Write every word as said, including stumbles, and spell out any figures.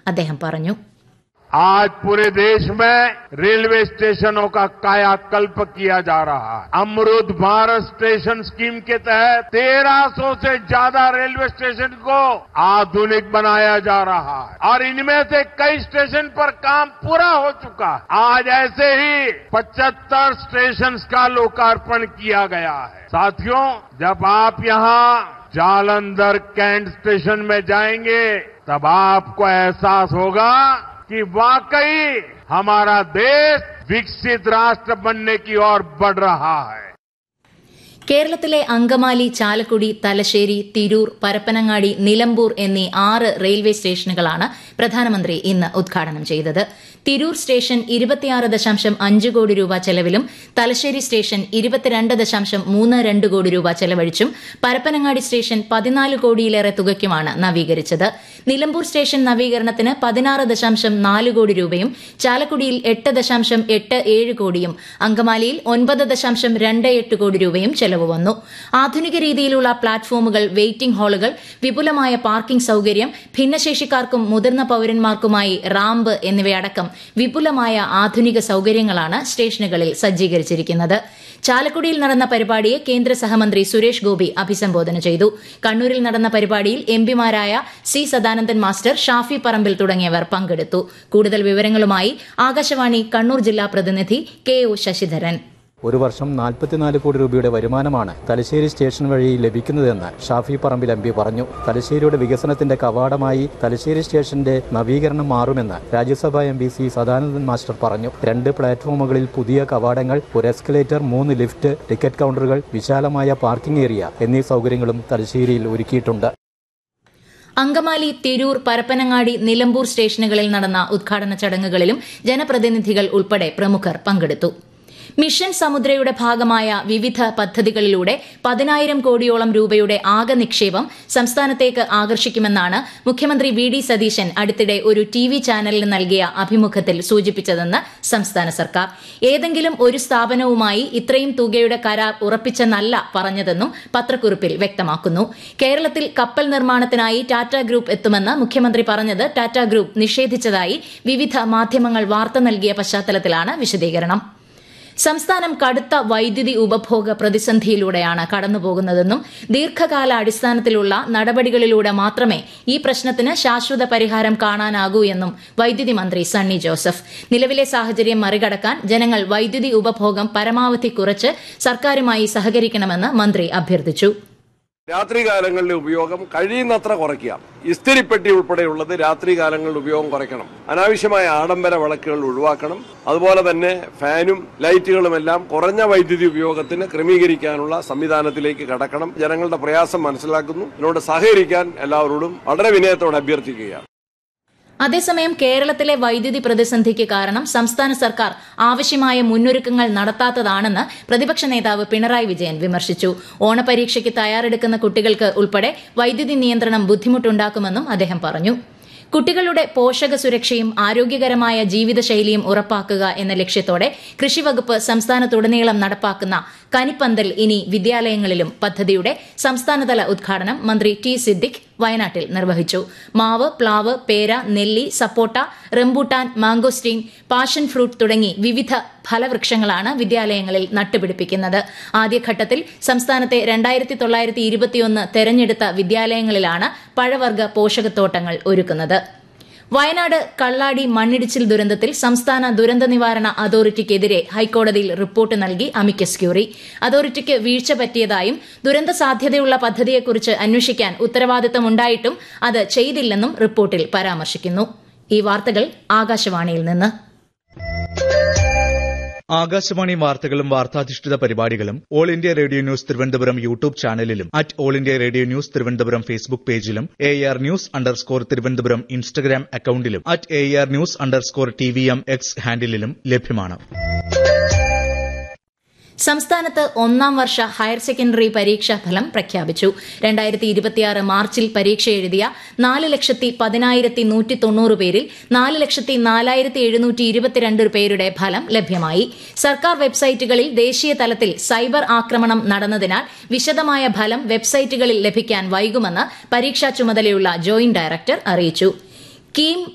അദ്ദേഹം പറഞ്ഞു. आज पूरे देश में रेलवे स्टेशनों का कायाकल्प किया जा रहा है. अमृत भारत स्टेशन स्कीम के तहत तेरह सौ से ज्यादा रेलवे स्टेशन को आधुनिक बनाया जा रहा है और इनमें से कई स्टेशन पर काम पूरा हो चुका है. आज ऐसे ही पचहत्तर स्टेशन का लोकार्पण किया गया है. साथियों, जब आप यहाँ जालंधर कैंट स्टेशन में जाएंगे तब आपको एहसास होगा कि वाकई हमारा देश विकसित राष्ट्र बनने की ओर बढ़ रहा है. കേരളത്തിലെ അങ്കമാലി, ചാലക്കുടി, തലശ്ശേരി, തിരൂർ, പരപ്പനങ്ങാടി, നിലമ്പൂർ എന്നീ ആറ് റെയിൽവേ സ്റ്റേഷനുകളാണ് പ്രധാനമന്ത്രി ഇന്ന് ഉദ്ഘാടനം ചെയ്തത്. തിരൂർ സ്റ്റേഷൻ ഇരുപത്തിയാറ് ദശാംശം അഞ്ച് കോടി രൂപ ചെലവിലും തലശ്ശേരി സ്റ്റേഷൻ ഇരുപത്തിരണ്ട് ദശാംശം മൂന്ന് രണ്ട് കോടി രൂപ ചെലവഴിച്ചും പരപ്പനങ്ങാടി സ്റ്റേഷൻ പതിനാല് കോടിയിലേറെ തുകയ്ക്കുമാണ് നവീകരിച്ചത്. നിലമ്പൂർ സ്റ്റേഷൻ നവീകരണത്തിന് പതിനാറ് ദശാംശം നാല് കോടി രൂപയും ചാലക്കുടിയിൽ എട്ട് ദശാംശം എട്ട് ഏഴ് കോടിയും അങ്കമാലിയിൽ ഒൻപത് ദശാംശം രണ്ട് എട്ട് കോടി രൂപയും ചെലവ് വന്നു. ആധുനിക രീതിയിലുള്ള പ്ലാറ്റ്ഫോമുകൾ, വെയിറ്റിംഗ് ഹാളുകൾ, വിപുലമായ പാർക്കിംഗ് സൌകര്യം, ഭിന്നശേഷിക്കാർക്കും മുതിർന്ന പൌരന്മാർക്കുമായി റാമ്പ് എന്നിവയടക്കം വിപുലമായ ആധുനിക സൌകര്യങ്ങളാണ് സ്റ്റേഷനുകളിൽ സജ്ജീകരിച്ചിരിക്കുന്നത്. ചാലക്കുടിയിൽ നടന്ന പരിപാടിയെ കേന്ദ്ര സഹമന്ത്രി സുരേഷ് ഗോപി അഭിസംബോധന ചെയ്തു. കണ്ണൂരിൽ നടന്ന പരിപാടിയിൽ എംപിമാരായ സി സദാനന്ദൻ മാസ്റ്റർ, ഷാഫി പറമ്പിൽ തുടങ്ങിയവർ പങ്കെടുത്തു. കൂടുതൽ വിവരങ്ങളുമായി ആകാശവാണി കണ്ണൂർ ജില്ലാ പ്രതിനിധി കെ ഒ ശശിധരൻ. ഒരു വർഷം നാൽപ്പത്തിനാല് കോടി രൂപയുടെ വരുമാനമാണ് തലശ്ശേരി സ്റ്റേഷൻ വഴി ലഭിക്കുന്നതെന്ന് ഷാഫി പറമ്പിൽ എം പി പറഞ്ഞു. തലശ്ശേരിയുടെ വികസനത്തിന്റെ കവാടമായി തലശ്ശേരി സ്റ്റേഷന്റെ നവീകരണം മാറുമെന്ന് രാജ്യസഭാ M P C Sadanandan master പറഞ്ഞു. രണ്ട് പ്ലാറ്റ്ഫോമുകളിൽ പുതിയ കവാടങ്ങൾ, ഒരു എസ്കലേറ്റർ, മൂന്ന് ലിഫ്റ്റ്, ടിക്കറ്റ് കൌണ്ടറുകൾ, വിശാലമായ പാർക്കിംഗ് ഏരിയ എന്നീ സൌകര്യങ്ങളും തലശ്ശേരിയിൽ ഒരുക്കിയിട്ടുണ്ട്. അങ്കമാലി, തിരൂർ, പരപ്പനങ്ങാടി, നിലമ്പൂർ സ്റ്റേഷനുകളിൽ നടന്ന ഉദ്ഘാടന ചടങ്ങുകളിലും ജനപ്രതിനിധികൾ ഉൾപ്പെടെ പ്രമുഖർ പങ്കെടുത്തു. മിഷൻ സമുദ്രയുടെ ഭാഗമായ വിവിധ പദ്ധതികളിലൂടെ പതിനായിരം കോടിയോളം രൂപയുടെ ആകെ നിക്ഷേപം സംസ്ഥാനത്തേക്ക് ആകർഷിക്കുമെന്നാണ് മുഖ്യമന്ത്രി വി ഡി സതീശൻ അടുത്തിടെ ഒരു ടി വി ചാനലിന് നൽകിയ അഭിമുഖത്തിൽ സൂചിപ്പിച്ചതെന്ന് സംസ്ഥാന സർക്കാർ. ഏതെങ്കിലും ഒരു സ്ഥാപനവുമായി ഇത്രയും തുകയുടെ കരാർ ഉറപ്പിച്ചെന്നല്ല പറഞ്ഞതെന്നും പത്രക്കുറിപ്പിൽ വ്യക്തമാക്കുന്നു. കേരളത്തിൽ കപ്പൽ നിർമ്മാണത്തിനായി ടാറ്റ ഗ്രൂപ്പ് എത്തുമെന്ന് മുഖ്യമന്ത്രി പറഞ്ഞത് ടാറ്റ ഗ്രൂപ്പ് നിഷേധിച്ചതായി വിവിധ മാധ്യമങ്ങൾ വാർത്ത നൽകിയ പശ്ചാത്തലത്തിലാണ് വിശദീകരണം. സംസ്ഥാനം കടുത്ത വൈദ്യുതി ഉപഭോഗ പ്രതിസന്ധിയിലൂടെയാണ് കടന്നുപോകുന്നതെന്നും ദീർഘകാല അടിസ്ഥാനത്തിലുള്ള നടപടികളിലൂടെ മാത്രമേ ഈ പ്രശ്നത്തിന് ശാശ്വത പരിഹാരം കാണാനാകൂ എന്നും വൈദ്യുതി മന്ത്രി സണ്ണി ജോസഫ്. നിലവിലെ സാഹചര്യം മറികടക്കാൻ ജനങ്ങൾ വൈദ്യുതി ഉപഭോഗം പരമാവധി കുറച്ച് സർക്കാരുമായി സഹകരിക്കണമെന്ന് മന്ത്രി അഭ്യർത്ഥിച്ചു. രാത്രികാലങ്ങളിലെ ഉപയോഗം കഴിയുന്നത്ര കുറയ്ക്കുക. ഇസ്തിരിപ്പെട്ടി ഉൾപ്പെടെയുള്ളത് രാത്രികാലങ്ങളിൽ ഉപയോഗം കുറയ്ക്കണം. അനാവശ്യമായ ആഡംബര വിളക്കുകൾ ഒഴിവാക്കണം. അതുപോലെ തന്നെ ഫാനും ലൈറ്റുകളുമെല്ലാം കുറഞ്ഞ വൈദ്യുതി ഉപയോഗത്തിന് ക്രമീകരിക്കാനുള്ള സംവിധാനത്തിലേക്ക് കടക്കണം. ജനങ്ങളുടെ പ്രയാസം മനസ്സിലാക്കുന്നു. ഇതിനോട് സഹകരിക്കാൻ എല്ലാവരോടും വളരെ വിനയത്തോടെ അഭ്യർത്ഥിക്കുകയാണ്. അതേസമയം കേരളത്തിലെ വൈദ്യുതി പ്രതിസന്ധിക്ക് കാരണം സംസ്ഥാന സർക്കാർ ആവശ്യമായ മുന്നൊരുക്കങ്ങൾ നടത്താത്തതാണെന്ന് പ്രതിപക്ഷ നേതാവ് പിണറായി വിജയൻ വിമർശിച്ചു. ഓണപരീക്ഷയ്ക്ക് തയ്യാറെടുക്കുന്ന കുട്ടികൾക്ക് ഉൾപ്പെടെ വൈദ്യുതി നിയന്ത്രണം ബുദ്ധിമുട്ടുണ്ടാക്കുമെന്നും അദ്ദേഹം പറഞ്ഞു. കുട്ടികളുടെ പോഷക സുരക്ഷയും ആരോഗ്യകരമായ ജീവിതശൈലിയും ഉറപ്പാക്കുക എന്ന ലക്ഷ്യത്തോടെ കൃഷിവകുപ്പ് സംസ്ഥാനത്തുടനീളം നടപ്പാക്കുന്ന കനിപ്പന്തൽ ഇനി വിദ്യാലയങ്ങളിലും പദ്ധതിയുടെ സംസ്ഥാനതല ഉദ്ഘാടനം മന്ത്രി ടി സിദ്ദിഖ് വയനാട്ടിൽ നിർവഹിച്ചു. മാവ്, പ്ലാവ്, പേര, നെല്ലി, സപ്പോട്ട, റംബൂട്ടാൻ, മാംഗോസ്റ്റീൻ, പാഷൻ ഫ്രൂട്ട് തുടങ്ങി വിവിധ ഫലവൃക്ഷങ്ങളാണ് വിദ്യാലയങ്ങളിൽ നട്ടുപിടിപ്പിക്കുന്നത്. ആദ്യഘട്ടത്തിൽ സംസ്ഥാനത്തെ രണ്ടായിരത്തി തൊള്ളായിരത്തി ഇരുപത്തിയൊന്ന് തെരഞ്ഞെടുത്ത വിദ്യാലയങ്ങളിലാണ് പഴവർഗ്ഗ പോഷകത്തോട്ടങ്ങൾ ഒരുക്കുന്നത്. വയനാട് കള്ളാടി മണ്ണിടിച്ചിൽ ദുരന്തത്തിൽ സംസ്ഥാന ദുരന്ത നിവാരണ അതോറിറ്റിക്കെതിരെ ഹൈക്കോടതിയിൽ റിപ്പോർട്ട് നൽകി അമിക്കസ് ക്യൂറി. അതോറിറ്റിക്ക് വീഴ്ച പറ്റിയതായും ദുരന്ത സാധ്യതയുള്ള പദ്ധതിയെക്കുറിച്ച് അന്വേഷിക്കാൻ ഉത്തരവാദിത്തമുണ്ടായിട്ടും അത് ചെയ്തില്ലെന്നും റിപ്പോർട്ടിൽ പരാമർശിക്കുന്നു. ഈ വാർത്തകൾ ആകാശവാണിയിൽ നിന്ന്. ആകാശവാണി വാർത്തകളും വാർത്താധിഷ്ഠിത പരിപാടികളും all India radio news Thiruvananthapuram YouTube ചാനലിലും at all India radio news Thiruvananthapuram Facebook പേജിലും A R news underscore Thiruvananthapuram Instagram അക്കൌണ്ടിലും at A R news underscore T V M X ഹാൻഡിലും ലഭ്യമാണ്. സംസ്ഥാനത്ത് ഒന്നാം വർഷ ഹയർ സെക്കൻഡറി പരീക്ഷാ ഫലം പ്രഖ്യാപിച്ചു. രണ്ടായിരത്തി ഇരുപത്തിയാറ് മാർച്ചിൽ പരീക്ഷ എഴുതിയ നാല് ലക്ഷത്തി പതിനായിരത്തി നൂറ്റി തൊണ്ണൂറ് പേരിൽ നാല് ലക്ഷത്തി നാലായിരത്തി എഴുന്നൂറ്റി ഇരുപത്തിരണ്ട് പേരുടെ ഫലം ലഭ്യമായി. സർക്കാർ വെബ്സൈറ്റുകളിൽ ദേശീയ തലത്തിൽ സൈബർ ആക്രമണം നടന്നതിനാൽ വിശദമായ ഫലം വെബ്സൈറ്റുകളിൽ ലഭിക്കാൻ വൈകുമെന്ന് പരീക്ഷാ ചുമതലയുള്ള ജോയിന്റ് ഡയറക്ടർ അറിയിച്ചു. കീം